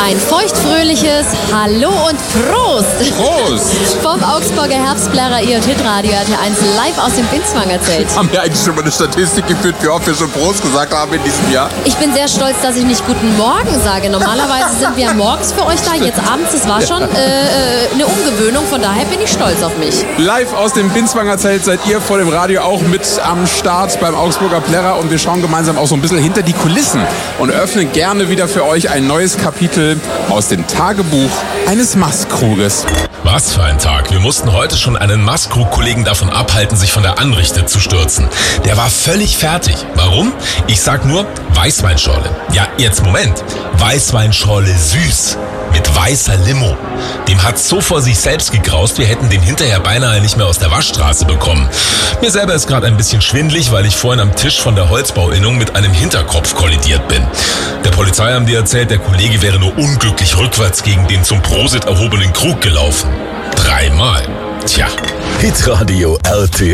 Ein feuchtfröhliches Hallo und Prost! Prost! Vom Augsburger Herbstblärer und Hitradio RT1 live aus dem Binswanger Zelt. Haben wir eigentlich schon mal eine Statistik geführt, wie oft wir schon Prost gesagt haben in diesem Jahr? Ich bin sehr stolz, dass ich nicht Guten Morgen sage. Normalerweise sind wir morgens für euch da, jetzt abends. Das war schon eine Umgewöhnung, von daher bin ich stolz auf mich. Live aus dem Binswanger Zelt seid ihr vor dem Radio auch mit am Start beim Augsburger Plärrer und wir schauen gemeinsam auch so ein bisschen hinter die Kulissen und öffnen gerne wieder für euch ein neues Kapitel aus dem Tagebuch eines Mastkruges. Was für ein Tag. Wir mussten heute schon einen Mastkrug-Kollegen davon abhalten, sich von der Anrichte zu stürzen. Der war völlig fertig. Warum? Ich sag nur Weißweinschorle. Ja, jetzt Moment. Weißweinschorle süß. Mit weißer Limo. Dem hat's so vor sich selbst gegraust, wir hätten den hinterher beinahe nicht mehr aus der Waschstraße bekommen. Mir selber ist gerade ein bisschen schwindelig, weil ich vorhin am Tisch von der Holzbauinnung mit einem Hinterkopf kollidiert bin. Der Polizei haben die erzählt, der Kollege wäre nur unglücklich rückwärts gegen den zum Prosit erhobenen Krug gelaufen. 3-mal. Tja. Hitradio RT